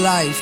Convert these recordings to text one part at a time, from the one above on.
life.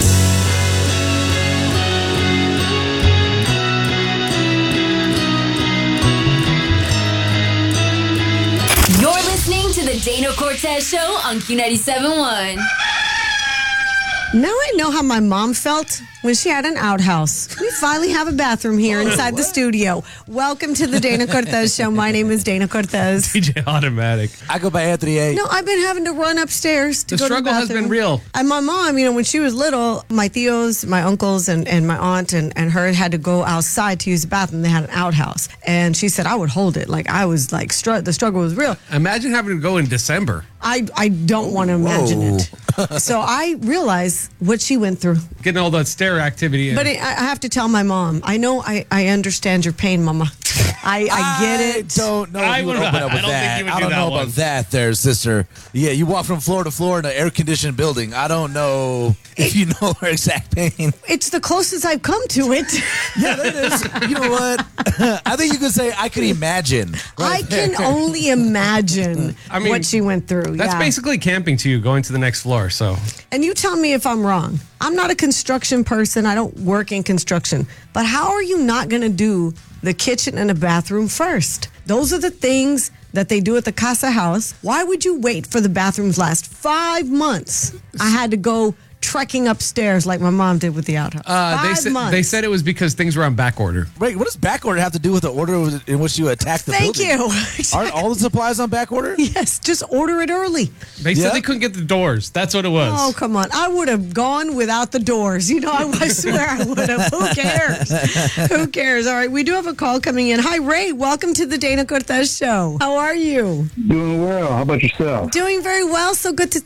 You're listening to the Dana Cortez Show on Q97.1. Now I know how my mom felt when she had an outhouse. We finally have a bathroom here inside the studio. Welcome to the Dana Cortez Show. My name is Dana Cortez. DJ Automatic. I go by Anthony A. No, I've been having to run upstairs to The go to the struggle has bathroom. been real. And my mom, when she was little, my tios, my uncles, and my aunt and her had to go outside to use the bathroom. They had an outhouse. And she said I would hold it. Like, I was like, the struggle was real. Imagine having to go in December. I don't want to imagine it. So I realized what she went through. Getting all that stair activity in. But I have to tell my mom, I know I understand your pain, Mama. I get it. I don't know if I you would would- open up I with don't think that. you would I do don't that know one. about that there, sister. Yeah, you walk from floor to floor in an air-conditioned building. I don't know if you know her exact pain. It's the closest I've come to it. Yeah, that is. You know what? I think you could say I could imagine. I can only imagine I mean, what she went through. That's yeah. basically camping to you, going to the next floor. So And you tell me if I'm wrong. I'm not a construction person. I don't work in construction. But how are you not going to do the kitchen and the bathroom first? Those are the things that they do at the Casa House. Why would you wait for the bathrooms last 5 months? I had to go trekking upstairs like my mom did with the outhouse. 5 months. they said it was because things were on back order. Wait, what does back order have to do with the order in which you attack the Thank building? you. Aren't all the supplies on back order? Yes, just order it early. They Yeah? said they couldn't get the doors. That's what it was. Oh, come on. I would have gone without the doors. I swear I would have. Who cares? Who cares? All right, we do have a call coming in. Hi, Ray. Welcome to the Dana Cortez Show. How are you? Doing well. How about yourself? Doing very well. So good to